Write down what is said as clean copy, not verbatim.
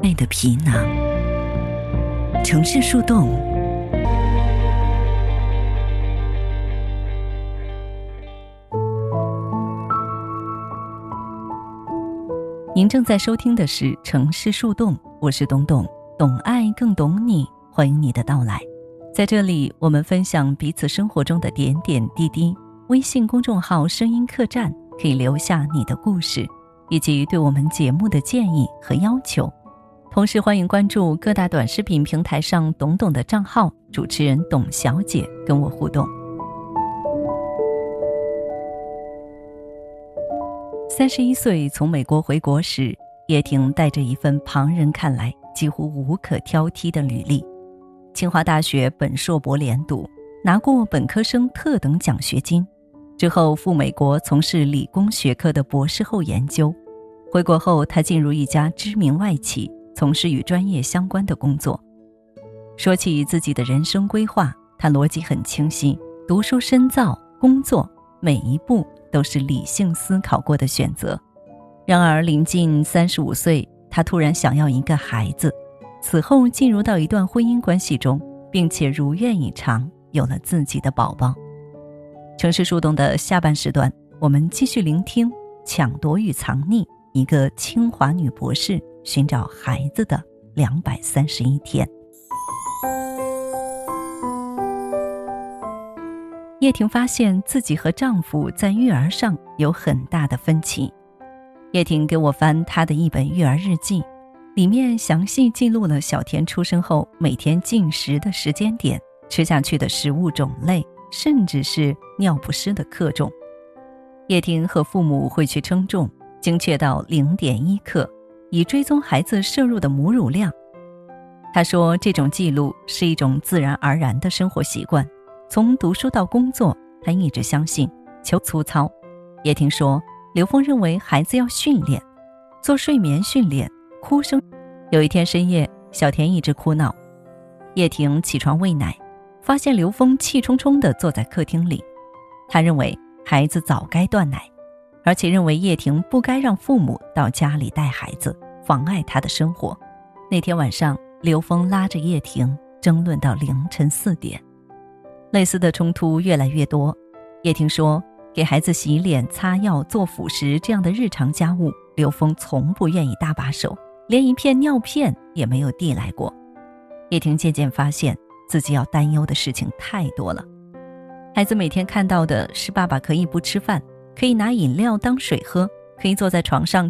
爱的皮囊。城市树洞，您正在收听的是城市树洞，我是董董，懂爱更懂你，欢迎你的到来。在这里，我们分享彼此生活中的点点滴滴。微信公众号声音客栈可以留下你的故事，以及对我们节目的建议和要求。同时欢迎关注各大短视频平台上董董的账号，主持人董小姐跟我互动。31岁从美国回国时，叶婷带着一份旁人看来几乎无可挑剔的履历。清华大学本硕博连读，拿过本科生特等奖学金，之后赴美国从事理工学科的博士后研究。回国后，他进入一家知名外企，从事与专业相关的工作。说起自己的人生规划，他逻辑很清晰，读书深造，工作每一步都是理性思考过的选择。然而临近35岁，他突然想要一个孩子，此后进入到一段婚姻关系中，并且如愿以偿有了自己的宝宝。城市树洞的下半时段，我们继续聆听抢夺与藏匿，一个清华女博士寻找孩子的231天。叶婷发现自己和丈夫在育儿上有很大的分歧。叶婷给我翻她的一本育儿日记，里面详细记录了小田出生后每天进食的时间点，吃下去的食物种类，甚至是尿不湿的克重。叶婷和父母会去称重，精确到0.1克，以追踪孩子摄入的母乳量。她说这种记录是一种自然而然的生活习惯，从读书到工作，她一直相信求粗糙。叶婷说，刘峰认为孩子要训练，做睡眠训练，哭声。有一天深夜，小田一直哭闹，叶婷起床喂奶，发现刘峰气冲冲地坐在客厅里。他认为孩子早该断奶，而且认为叶婷不该让父母到家里带孩子，妨碍他的生活。那天晚上，刘峰拉着叶婷争论到凌晨4点。类似的冲突越来越多。叶婷说，给孩子洗脸、擦药、做辅食这样的日常家务，刘峰从不愿意搭把手，连一片尿片也没有递来过。叶婷渐渐发现自己要担忧的事情太多了。孩子每天看到的是爸爸可以不吃饭，可以拿饮料当水喝，可以坐在床上